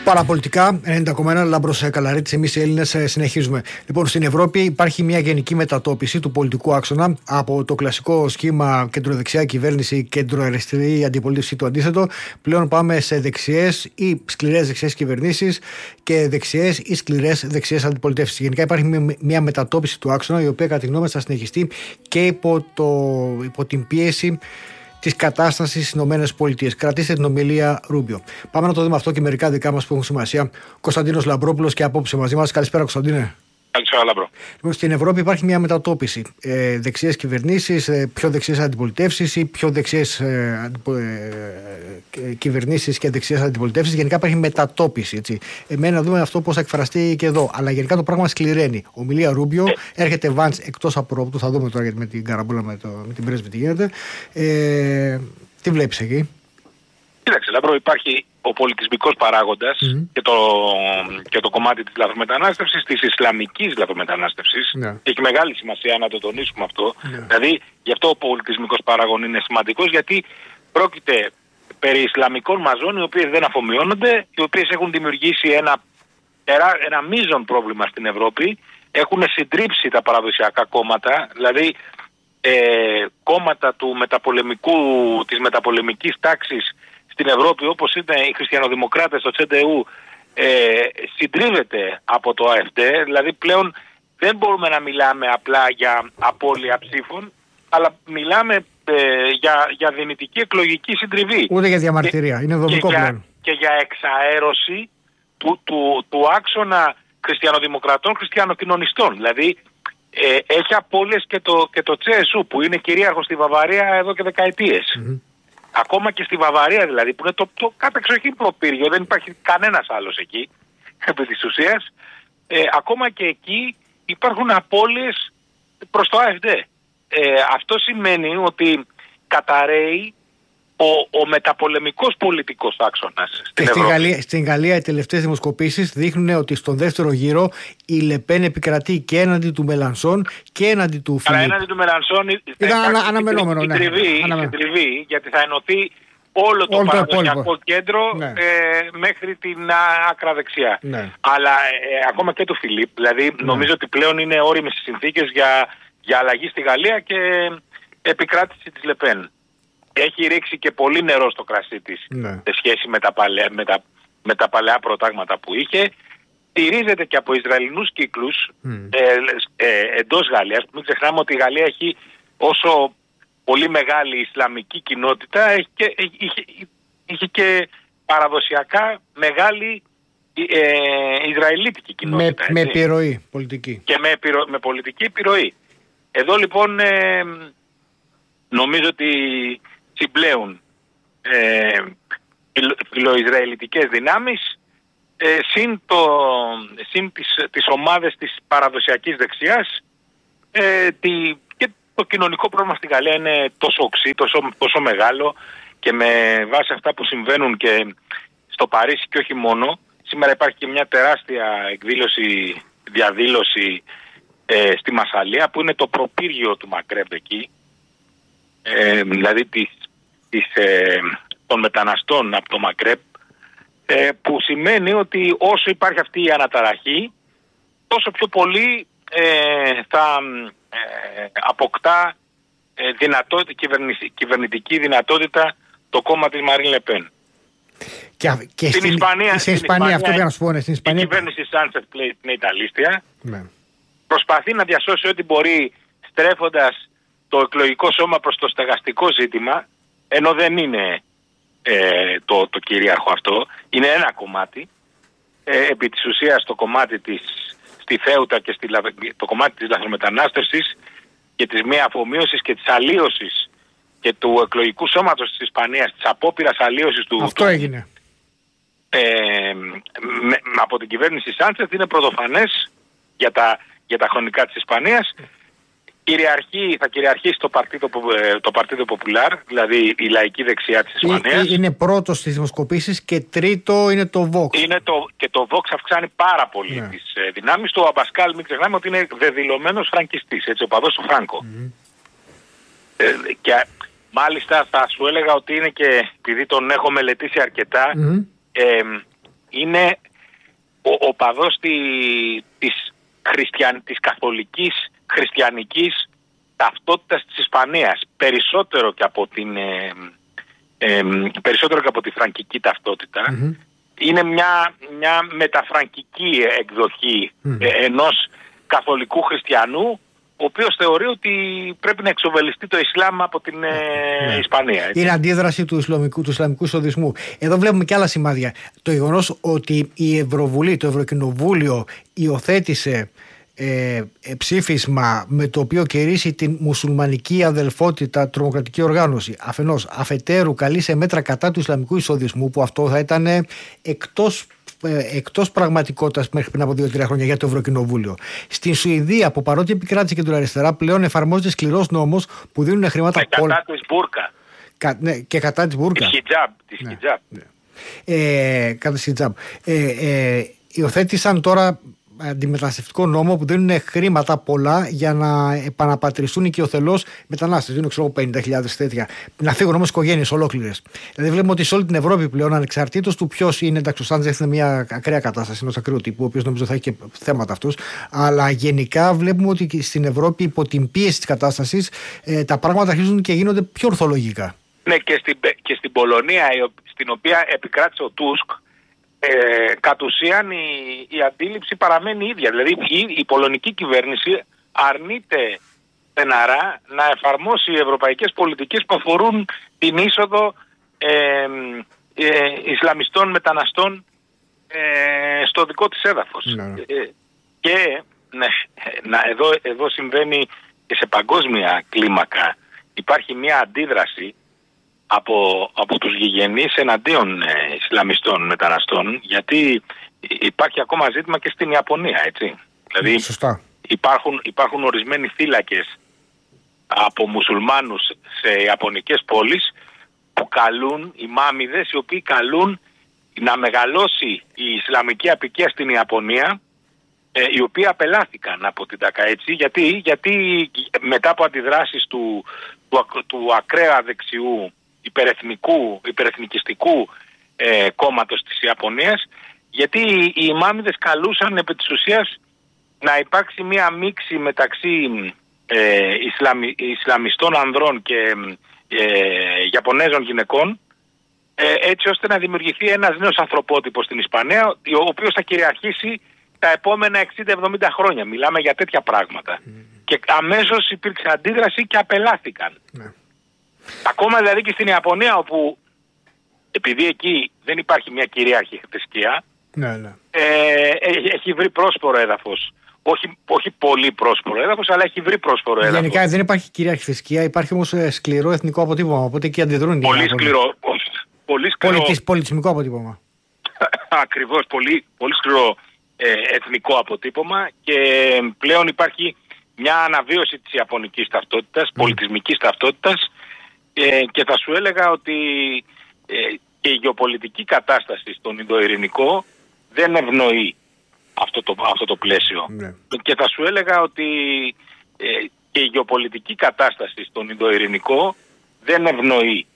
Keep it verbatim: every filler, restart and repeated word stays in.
Παραπολιτικά, ενενήντα κόμμα ένα, Λάμπρος Καλαρίτης, εμείς οι Έλληνες συνεχίζουμε. Λοιπόν, στην Ευρώπη υπάρχει μια γενική μετατόπιση του πολιτικού άξονα από το κλασικό σχήμα κεντροδεξιά κυβέρνηση, κεντροαριστερή αντιπολίτευση, το αντίθετο. Πλέον πάμε σε δεξιές ή σκληρές δεξιές κυβερνήσεις και δεξιές ή σκληρές δεξιές αντιπολιτεύσεις. Γενικά υπάρχει μια μετατόπιση του άξονα, η οποία κατά τη γνώμη μας θα συνεχιστεί και υπό, το, υπό την πίεση της κατάστασης στις ΗΠΑ. Κρατήστε την ομιλία Ρούμπιο. Πάμε να το δούμε αυτό και μερικά δικά μας που έχουν σημασία. Κωνσταντίνος Λαμπρόπουλος και απόψε μαζί μας. Καλησπέρα, Κωνσταντίνε. Καλησπέρα, Λαμπρό. Λοιπόν, στην Ευρώπη υπάρχει μια μετατόπιση. Ε, δεξιές κυβερνήσεις, ε, πιο δεξιές αντιπολιτεύσεις ή πιο δεξιές ε, αντιπο, ε, ε, κυβερνήσεις και δεξιές αντιπολιτεύσεις. Γενικά υπάρχει μετατόπιση. Έτσι. Εμένα να δούμε αυτό πώς θα εκφραστεί και εδώ. Αλλά γενικά το πράγμα σκληραίνει. Ομιλία Ρούμπιο, έρχεται Βαντς εκτός απορρόπτου. Θα δούμε τώρα γιατί με την καραμπούλα, με, το, με την πρέσβη τι γίνεται. Ε, τι βλέπεις εκεί? Κοίταξε, Λαμπρό, υπάρχει ο πολιτισμικός παράγοντας mm-hmm. και, το, και το κομμάτι της λαθρομετανάστευσης, της ισλαμικής λαθρομετανάστευσης. Yeah. Έχει μεγάλη σημασία να το τονίσουμε αυτό. Yeah. Δηλαδή, γι' αυτό ο πολιτισμικός παράγον είναι σημαντικός, γιατί πρόκειται περί ισλαμικών μαζών, οι οποίες δεν αφομοιώνονται, οι οποίες έχουν δημιουργήσει ένα, ένα μείζον πρόβλημα στην Ευρώπη, έχουν συντρίψει τα παραδοσιακά κόμματα, δηλαδή ε, κόμματα του μεταπολεμικού, της μεταπολεμικής τάξης στην Ευρώπη, όπως είναι οι χριστιανοδημοκράτες, το Τσεντεού, ε, συντρίβεται από το ΑΕΦΔ. Δηλαδή πλέον δεν μπορούμε να μιλάμε απλά για απώλεια ψήφων, αλλά μιλάμε ε, για, για δυνητική εκλογική συντριβή. Ούτε για διαμαρτυρία, και, είναι δομικό και πλέον. Για, και για εξαέρωση του, του, του άξονα χριστιανοδημοκρατών, χριστιανοκοινωνιστών. Δηλαδή ε, έχει απώλειες και το, και το Τσέσου, που είναι κυρίαρχο στη Βαβαρία εδώ και δεκαετίες. Mm-hmm. Ακόμα και στη Βαβαρία δηλαδή, που είναι το, το κατεξοχήν προπύργιο, δεν υπάρχει κανένας άλλος εκεί, επί της ουσίας. Ε, ακόμα και εκεί υπάρχουν απώλειες προς το ΑΕΦΔ. Ε, αυτό σημαίνει ότι καταρρέει ο, ο μεταπολεμικός πολιτικός άξονας στην Ευρώπη. Ευρώπη. Γαλλία, στην Γαλλία οι τελευταίες δημοσκοπήσεις δείχνουν ότι στον δεύτερο γύρο η Λεπέν επικρατεί και έναντι του Μελανσόν και έναντι του Φιλίπ. Αλλά έναντι του Μελανσόν ήταν ανα, αναμενόμενο, ναι. Συντριβή, συντριβή, γιατί θα ενωθεί όλο το, όλο το παραδοσιακό κέντρο ναι. ε, μέχρι την άκρα δεξιά. Ναι. Αλλά ε, ακόμα και του Φιλίπ, δηλαδή ναι. νομίζω ότι πλέον είναι όριμες οι συνθήκες για, για αλλαγή στη Γαλλία και επικράτηση της Λεπέν. Έχει ρίξει και πολύ νερό στο κρασί της ναι. σε σχέση με τα, παλαιά, με, τα, με τα παλαιά προτάγματα που είχε. Στηρίζεται και από Ισραηλινούς κύκλους mm. ε, ε, εντός Γαλλίας. Μην ξεχνάμε ότι η Γαλλία έχει όσο πολύ μεγάλη Ισλαμική κοινότητα, έχει και, είχε, είχε και παραδοσιακά μεγάλη ε, Ισραηλίτικη κοινότητα. Με, με επιρροή πολιτική. Και με, επιρρο, με πολιτική επιρροή. Εδώ λοιπόν ε, νομίζω ότι συμπλέουν ε, φιλοϊσραηλιτικές δυνάμεις ε, συν, το, συν τις, τις ομάδες της παραδοσιακής δεξιάς ε, τη, και το κοινωνικό πρόβλημα στη Γαλλία είναι τόσο οξύ, τόσο, τόσο μεγάλο και με βάση αυτά που συμβαίνουν και στο Παρίσι και όχι μόνο. Σήμερα υπάρχει και μια τεράστια εκδήλωση, διαδήλωση ε, στη Μασσαλία που είναι το προπύργιο του Μαγκρέμπ εκεί. Ε, δηλαδή της, της, ε, των μεταναστών από το Μαγκρέπ, ε, που σημαίνει ότι όσο υπάρχει αυτή η αναταραχή, τόσο πιο πολύ ε, θα ε, αποκτά ε, δυνατότητα, κυβερνητική, κυβερνητική δυνατότητα το κόμμα της Μαρίν Λεπέν. Και, και στην, στην Ισπανία, στην Ισπανία, αυτό να σου πω, ναι, στην Ισπανία. Η κυβέρνηση Σάντσεφ πλέει την Ιταλίστια. Ναι. Προσπαθεί να διασώσει ό,τι μπορεί, στρέφοντας το εκλογικό σώμα προς το στεγαστικό ζήτημα, ενώ δεν είναι ε, το, το κυρίαρχο αυτό, είναι ένα κομμάτι. Ε, επί της ουσίας το κομμάτι της στη Θέουτα και στη, το κομμάτι της λαθρομετανάστευσης και της μη αφομοίωσης και της αλλίωσης και του εκλογικού σώματος της Ισπανίας, της απόπειρας αλλίωσης του... Αυτό έγινε. Ε, με, από την κυβέρνηση Σάντσεφ είναι πρωτοφανές για τα, για τα χρονικά της Ισπανίας. Κυριαρχεί, θα κυριαρχήσει το Παρτίδο, το Παρτίδο Ποπουλάρ, δηλαδή η λαϊκή δεξιά της Ισπανίας. Είναι πρώτο στις δημοσκοπήσεις και τρίτο είναι το Vox. Είναι το, και το Vox αυξάνει πάρα πολύ ναι. τις ε, δυνάμεις του. Ο Αμπασκάλ, μην ξεχνάμε ότι είναι δεδηλωμένος φραγκιστής, έτσι, ο παδός του Φράγκο. Mm. Ε, και μάλιστα θα σου έλεγα ότι είναι και, επειδή τον έχω μελετήσει αρκετά, mm. ε, είναι ο οπαδός τη, της, χριστιαν, της καθολικής χριστιανικής ταυτότητας της Ισπανίας, περισσότερο και από την ε, ε, περισσότερο και από τη φραγκική ταυτότητα. Mm-hmm. Είναι μια, μια μεταφραγκική εκδοχή mm. ε, ενός καθολικού χριστιανού, ο οποίος θεωρεί ότι πρέπει να εξοβελιστεί το Ισλάμ από την ε, yeah. Ισπανία. Έτσι. Είναι αντίδραση του Ισλαμικού, του Ισλαμικού εισοδισμού. Εδώ βλέπουμε και άλλα σημάδια. Το γεγονός ότι η Ευρωβουλή, το Ευρωκοινοβούλιο υιοθέτησε Ε, ε, ψήφισμα με το οποίο κηρύσσει την μουσουλμανική αδελφότητα τρομοκρατική οργάνωση, αφενός, αφετέρου καλεί σε μέτρα κατά του Ισλαμικού εισοδισμού, που αυτό θα ήταν εκτός, ε, εκτός πραγματικότητας μέχρι πριν από δύο τρία χρόνια για το Ευρωκοινοβούλιο. Στην Σουηδία, που παρότι επικράτησε κεντροαριστερά, πλέον εφαρμόζεται σκληρός νόμος που δίνουν χρήματα και κατά της μπουρκα. Κα, ναι, και κατά της μπουρκα. Της χιτζάμπ. Της ναι, χιτζάμπ. Ναι. Ε, κατά της χιτζάμπ. Ε, ε, υιοθέτησαν τώρα αντιμεταναστευτικό νόμο που δίνουν χρήματα πολλά για να επαναπατριστούν οικειοθελώς μετανάστες. Δίνουν ξέρω πενήντα χιλιάδες τέτοια. Να φύγουν όμως οικογένειες ολόκληρες. Δηλαδή βλέπουμε ότι σε όλη την Ευρώπη πλέον, ανεξαρτήτως του ποιος είναι, εντάξει, ο Σάντζεθ είναι μια ακραία κατάσταση ενός ακραίου τύπου, ο οποίος νομίζω θα έχει και θέματα αυτός. Αλλά γενικά βλέπουμε ότι στην Ευρώπη, υπό την πίεση της κατάστασης, ε, τα πράγματα αρχίζουν και γίνονται πιο ορθολογικά. Ναι, και στην, και στην Πολωνία, στην οποία επικράτησε ο Τούσκ, Ε, κατ' ουσίαν η, η αντίληψη παραμένει ίδια. Δηλαδή η, η πολωνική κυβέρνηση αρνείται στεναρά να εφαρμόσει ευρωπαϊκές πολιτικές που αφορούν την είσοδο ε, ε, Ισλαμιστών μεταναστών ε, στο δικό της έδαφος. Ναι. Ε, και ναι, να, εδώ, εδώ συμβαίνει και σε παγκόσμια κλίμακα. Υπάρχει μια αντίδραση από, από τους γηγενείς εναντίον ε, Ισλαμιστών μεταναστών, γιατί υπάρχει ακόμα ζήτημα και στην Ιαπωνία, έτσι. Δηλαδή Σωστά. Υπάρχουν, υπάρχουν ορισμένοι θύλακες από μουσουλμάνους σε ιαπωνικές πόλεις που καλούν, οι μάμιδες οι οποίοι καλούν να μεγαλώσει η Ισλαμική απικία στην Ιαπωνία, ε, οι οποίοι απελάθηκαν από την ΤΑΚΑ, έτσι, γιατί, γιατί μετά από αντιδράσεις του, του, του ακραία δεξιού υπερεθνικού, υπερεθνικιστικού ε, κόμματος της Ιαπωνίας, γιατί οι, οι ημάμιδες καλούσαν επί της ουσίας να υπάρξει μια μίξη μεταξύ ε, Ισλαμι, Ισλαμιστών ανδρών και ε, Ιαπωνέζων γυναικών, ε, έτσι ώστε να δημιουργηθεί ένας νέος ανθρωπότυπος στην Ισπανία, ο οποίος θα κυριαρχήσει τα επόμενα εξήντα εβδομήντα χρόνια. Μιλάμε για τέτοια πράγματα. Mm. Και αμέσως υπήρξε αντίδραση και απελάθηκαν. Mm. Ακόμα δηλαδή και στην Ιαπωνία, όπου επειδή εκεί δεν υπάρχει μια κυρίαρχη θρησκεία, ναι, ναι. Ε, έχει βρει πρόσφορο έδαφος. Όχι, όχι πολύ πρόσφορο έδαφος, αλλά έχει βρει πρόσφορο έδαφος. Γενικά δεν υπάρχει κυρίαρχη θρησκεία, υπάρχει όμως σκληρό εθνικό αποτύπωμα, οπότε εκεί αντιδρούν. Πολύ σκληρό. Πολύ σκληρό. Πολιτισ, πολιτισμικό αποτύπωμα. Ακριβώς, πολύ, πολύ σκληρό ε, εθνικό αποτύπωμα, και πλέον υπάρχει μια αναβίωση της ιαπωνικής ταυτότητας, mm. πολιτισμικής ταυτότητας, ε, και θα σου έλεγα ότι ε, και η γεωπολιτική κατάσταση στον Ινδοειρηνικό δεν ευνοεί αυτό το, αυτό το πλαίσιο. Mm. Και θα σου έλεγα ότι ε, και η γεωπολιτική κατάσταση στον Ινδοειρηνικό δεν ευνοεί